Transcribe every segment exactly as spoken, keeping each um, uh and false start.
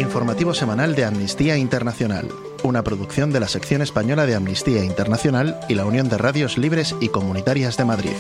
Informativo semanal de Amnistía Internacional, una producción de la sección española de Amnistía Internacional y la Unión de Radios Libres y Comunitarias de Madrid.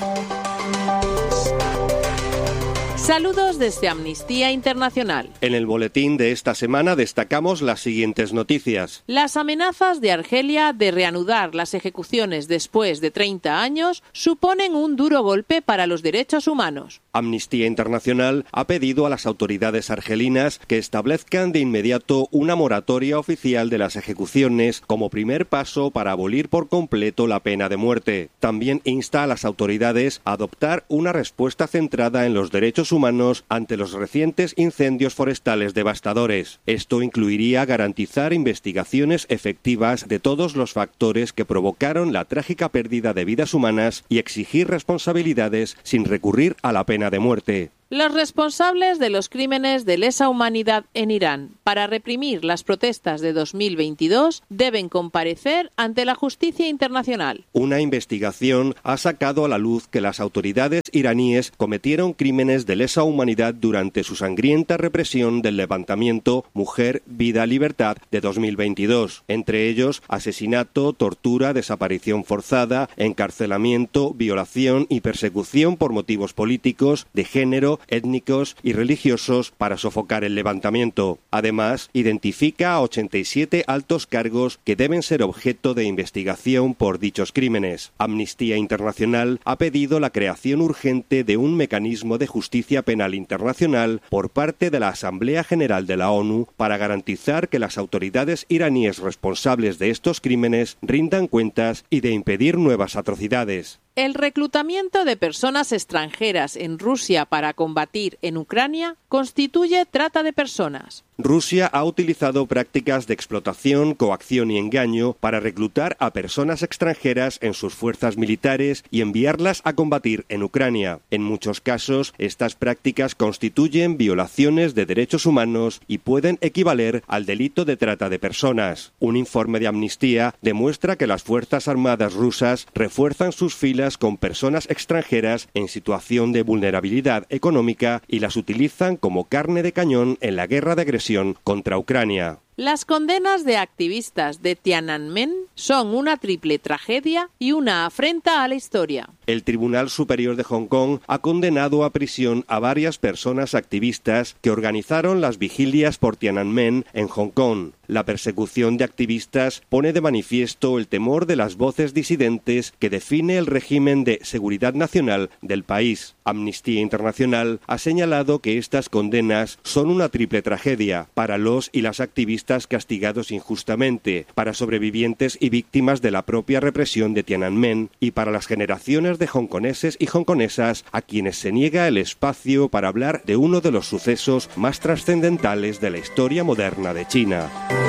Saludos desde Amnistía Internacional. En el boletín de esta semana destacamos las siguientes noticias. Las amenazas de Argelia de reanudar las ejecuciones después de treinta años suponen un duro golpe para los derechos humanos. Amnistía Internacional ha pedido a las autoridades argelinas que establezcan de inmediato una moratoria oficial de las ejecuciones como primer paso para abolir por completo la pena de muerte. También insta a las autoridades a adoptar una respuesta centrada en los derechos humanos ante los recientes incendios forestales devastadores. Esto incluiría garantizar investigaciones efectivas de todos los factores que provocaron la trágica pérdida de vidas humanas y exigir responsabilidades sin recurrir a la pena de muerte. Los responsables de los crímenes de lesa humanidad en Irán para reprimir las protestas de dos mil veintidós deben comparecer ante la justicia internacional. Una investigación ha sacado a la luz que las autoridades iraníes cometieron crímenes de lesa humanidad durante su sangrienta represión del levantamiento Mujer, Vida, Libertad de dos mil veintidós. Entre ellos, asesinato, tortura, desaparición forzada, encarcelamiento, violación y persecución por motivos políticos, de género, étnicos y religiosos para sofocar el levantamiento. Además, identifica a ochenta y siete altos cargos que deben ser objeto de investigación por dichos crímenes. Amnistía Internacional ha pedido la creación urgente de un mecanismo de justicia penal internacional por parte de la Asamblea General de la ONU para garantizar que las autoridades iraníes responsables de estos crímenes rindan cuentas y de impedir nuevas atrocidades. El reclutamiento de personas extranjeras en Rusia para combatir en Ucrania constituye trata de personas. Rusia ha utilizado prácticas de explotación, coacción y engaño para reclutar a personas extranjeras en sus fuerzas militares y enviarlas a combatir en Ucrania. En muchos casos, estas prácticas constituyen violaciones de derechos humanos y pueden equivaler al delito de trata de personas. Un informe de Amnistía demuestra que las Fuerzas Armadas rusas refuerzan sus filas con personas extranjeras en situación de vulnerabilidad económica y las utilizan como carne de cañón en la guerra de agresión contra Ucrania. Las condenas de activistas de Tiananmen son una triple tragedia y una afrenta a la historia. El Tribunal Superior de Hong Kong ha condenado a prisión a varias personas activistas que organizaron las vigilias por Tiananmen en Hong Kong. La persecución de activistas pone de manifiesto el temor de las voces disidentes que define el régimen de seguridad nacional del país. Amnistía Internacional ha señalado que estas condenas son una triple tragedia para los y las activistas castigados injustamente, para sobrevivientes y víctimas de la propia represión de Tiananmen y para las generaciones de hongkoneses y hongkonesas a quienes se niega el espacio para hablar de uno de los sucesos más trascendentales de la historia moderna de China.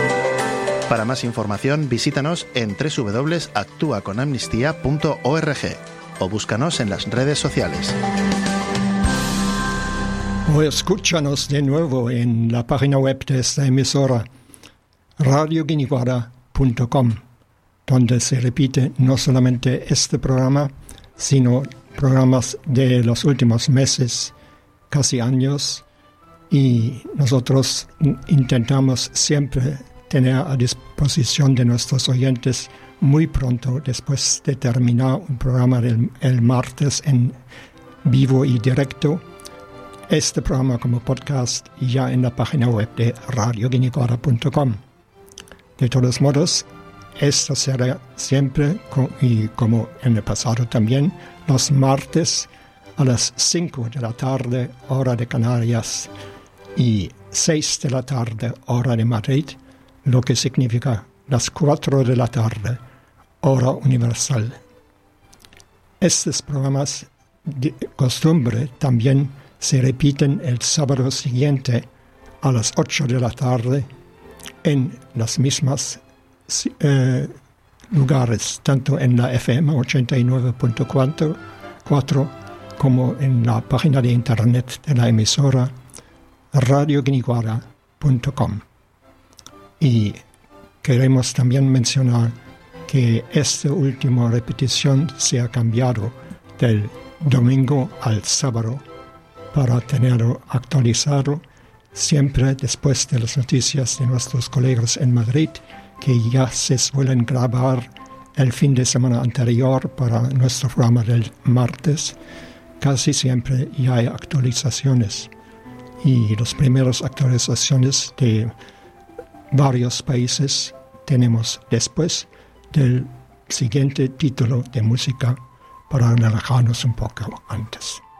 Para más información, visítanos en doble u doble u doble u punto actúa con amnistía punto org o búscanos en las redes sociales. O escúchanos de nuevo en la página web de esta emisora, radio guiniguara punto com, donde se repite no solamente este programa, sino programas de los últimos meses, casi años, y nosotros intentamos siempre tener a disposición de nuestros oyentes muy pronto, después de terminar un programa del, el martes en vivo y directo, este programa como podcast y ya en la página web de radio guiniguara punto com. De todos modos, esto será siempre, y como en el pasado también, los martes a las cinco de la tarde, hora de Canarias, y seis de la tarde, hora de Madrid, lo que significa las cuatro de la tarde, hora universal. Estos programas de costumbre también se repiten el sábado siguiente a las ocho de la tarde en las mismas eh, lugares, tanto en la F M ochenta y nueve punto cuatro como en la página de internet de la emisora radio guiniguara punto com. Y queremos también mencionar que esta última repetición se ha cambiado del domingo al sábado para tenerlo actualizado siempre después de las noticias de nuestros colegas en Madrid, que ya se suelen grabar el fin de semana anterior para nuestro programa del martes, casi siempre ya hay actualizaciones. Y las primeras actualizaciones de varios países tenemos después del siguiente título de música para relajarnos un poco antes.